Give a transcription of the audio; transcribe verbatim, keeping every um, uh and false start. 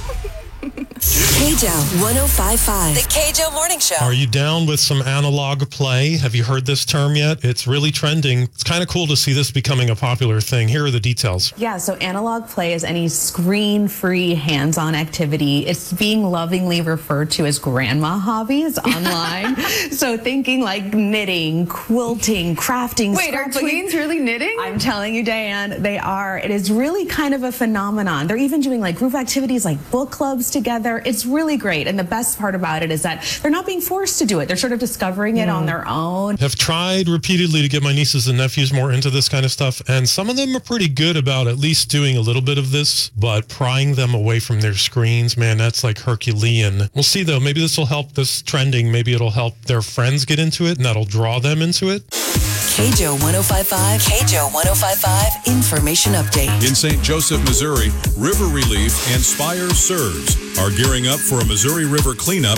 K J O one oh five point five. The K J O Morning Show. Are you down with some analog play? Have you heard this term yet? It's really trending. It's kind of cool to see this becoming a popular thing. Here are the details. Yeah, so analog play is any screen-free, hands-on activity. It's being lovingly referred to as grandma hobbies online. So thinking like knitting, quilting, crafting. Wait, are tweens really knitting? I'm telling you, Diane, they are. It is really kind of a phenomenon. They're even doing like group activities like book clubs together. It's really great. And the best part about it is that they're not being forced to do it. They're sort of discovering it mm. on their own. Have tried repeatedly to get my nieces and nephews more into this kind of stuff. And some of them are pretty good about at least doing a little bit of this, but prying them away from their screens, man, that's like Herculean. We'll see though. Maybe this will help this trending. Maybe it'll help their friends get into it and that'll draw them into it. K J O one oh five point five, K J O one oh five point five Information Update. In Saint Joseph, Missouri, River Relief and Spire Serves are gearing up for a Missouri River cleanup